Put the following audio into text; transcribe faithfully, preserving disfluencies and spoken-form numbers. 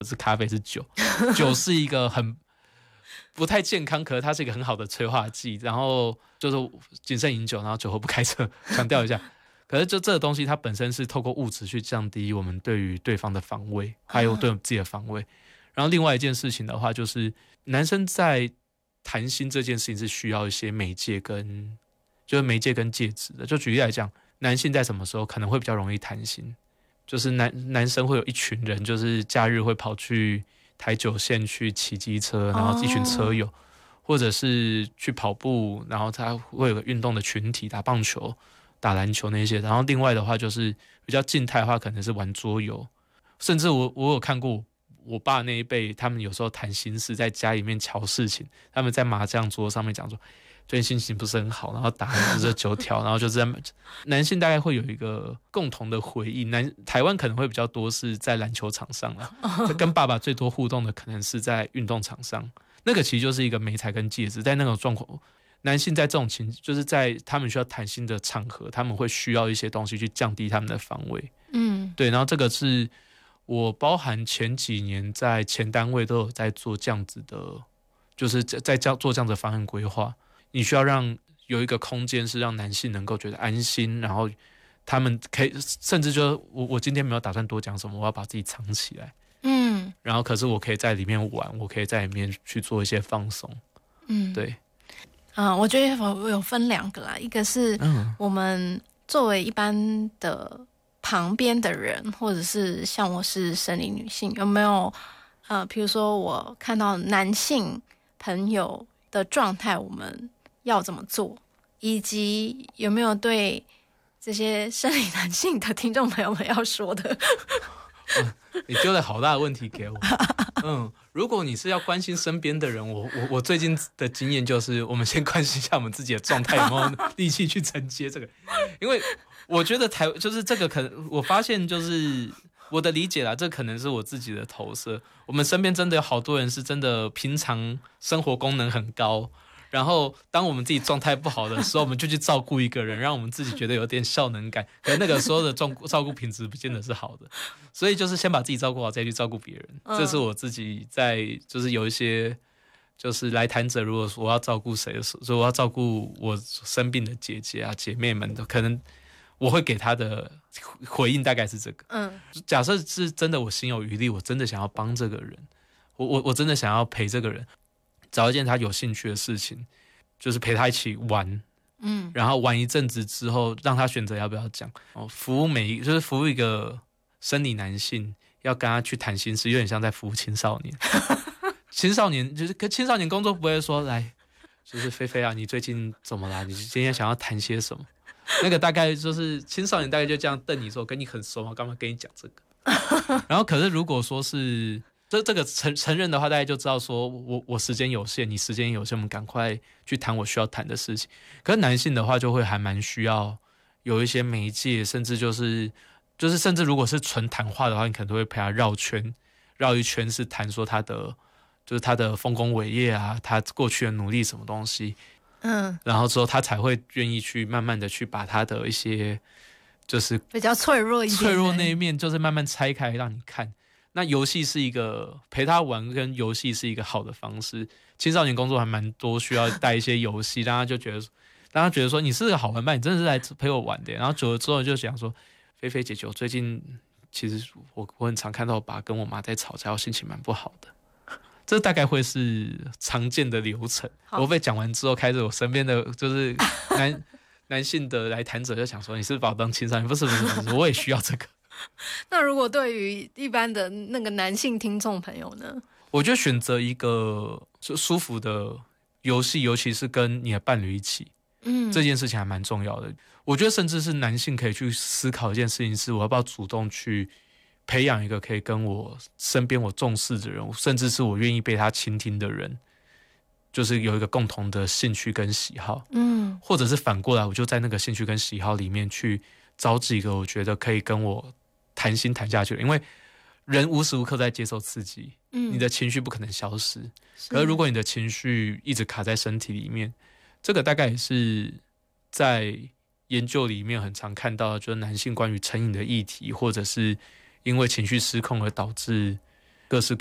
是咖啡是酒，酒是一个很不太健康，可是它是一个很好的催化剂。然后就是谨慎饮酒，然后酒后不开车，强调一下。可是就这个东西，它本身是透过物质去降低我们对于对方的防卫，还有对我们自己的防卫。然后另外一件事情的话，就是男生在谈心这件事情是需要一些媒介跟就是媒介跟介质的。就举例来讲，男性在什么时候可能会比较容易谈心？就是男男生会有一群人，就是假日会跑去台九线去骑机车，然后一群车友，哦、或者是去跑步，然后他会有个运动的群体，打棒球、打篮球那些。然后另外的话，就是比较静态的话，可能是玩桌游，甚至我我有看过。我爸那一辈，他们有时候谈心事，在家里面瞧事情，他们在麻将桌上面讲说，最近心情不是很好，然后打这九条，然后就是在男性大概会有一个共同的回忆。男台湾可能会比较多是在篮球场上啦，跟爸爸最多互动的可能是在运动场上，那个其实就是一个媒材跟介质。在那种状况，男性在这种情，就是在他们需要谈心的场合，他们会需要一些东西去降低他们的防卫。嗯，对，然后这个是。我包含前几年在前单位都有在做这样子的，就是在做这样子的方案规划。你需要让有一个空间是让男性能够觉得安心，然后他们可以甚至就我我今天没有打算多讲什么，我要把自己藏起来，嗯，然后可是我可以在里面玩，我可以在里面去做一些放松，嗯，对， 嗯，我觉得我有分两个啦，一个是我们作为一般的。旁边的人，或者是像我是生理女性，有没有呃，比如说我看到男性朋友的状态，我们要怎么做？以及有没有对这些生理男性的听众朋友们要说的？ 嗯、你丢了好大的问题给我。嗯，如果你是要关心身边的人，我我我最近的经验就是，我们先关心一下我们自己的状态有没有力气去承接这个，因为。我觉得台就是这个可能，我发现就是我的理解啦，这可能是我自己的投射。我们身边真的有好多人是真的平常生活功能很高，然后当我们自己状态不好的时候，我们就去照顾一个人，让我们自己觉得有点效能感。可是那个时候的照顾照顾品质不见得是好的，所以就是先把自己照顾好，再去照顾别人。这是我自己在就是有一些就是来谈者，如果说我要照顾谁的时候，说我要照顾我生病的姐姐啊姐妹们的，可能。我会给他的回应大概是这个，嗯，假设是真的我心有余力，我真的想要帮这个人，我我我真的想要陪这个人，找一件他有兴趣的事情，就是陪他一起玩，嗯，然后玩一阵子之后，让他选择要不要讲，哦，服务每一就是服务一个生理男性，要跟他去谈心事，有点像在服务青少年，青少年就是跟青少年工作不会说来，就是菲菲啊，你最近怎么啦？你今天想要谈些什么？那个大概就是青少年大概就这样瞪你说跟你很熟嘛，干嘛跟你讲这个？然后可是如果说是这这个承承认的话，大家就知道说我我时间有限，你时间有限，我们赶快去谈我需要谈的事情。可是男性的话就会还蛮需要有一些媒介，甚至就是就是甚至如果是纯谈话的话，你可能都会陪他绕圈，绕一圈是谈说他的就是他的丰功伟业啊，他过去的努力什么东西。嗯，然后之后他才会愿意去慢慢的去把他的一些就是比较脆弱一点脆弱那一面，就是慢慢拆开让你看。那游戏是一个陪他玩，跟游戏是一个好的方式。青少年工作还蛮多需要带一些游戏，让他就觉得，让他觉得说你是个好玩伴，你真的是来陪我玩的。然后久了之后就想说，菲菲姐姐，我最近其实我我很常看到我爸跟我妈在吵架，我心情蛮不好的。这大概会是常见的流程。我被讲完之后，开始我身边的就是男男性的来谈者就想说：“你是不是把我当青少年？”不是不是不是，我也需要这个。 那如果对于一般的那个男性听众朋友呢？ 我就选择一个舒服的游戏，尤其是跟你的伴侣一起，嗯，这件事情还蛮重要的。我觉得甚至是男性可以去思考一件事情是：我要不要主动去。培养一个可以跟我身边我重视的人，甚至是我愿意被他倾听的人，就是有一个共同的兴趣跟喜好，嗯，或者是反过来，我就在那个兴趣跟喜好里面去找几个我觉得可以跟我谈心谈下去的，因为人无时无刻在接受刺激，嗯，你的情绪不可能消失，可是如果你的情绪一直卡在身体里面，这个大概也是在研究里面很常看到的，就是男性关于成瘾的议题，或者是因为情绪失控而导致各式